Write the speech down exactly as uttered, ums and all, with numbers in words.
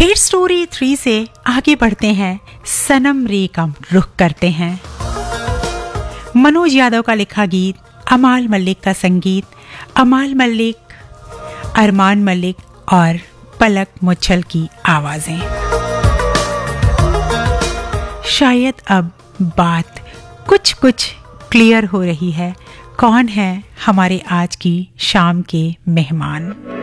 Hit story three से आगे बढ़ते हैं, सनम रे का रुख करते हैं। मनोज यादव का लिखा गीत, अमाल मलिक का संगीत, अमाल मलिक, अरमान मलिक और पलक मुच्छल की आवाजें। शायद अब बात कुछ कुछ क्लियर हो रही है, कौन है हमारे आज की शाम के मेहमान।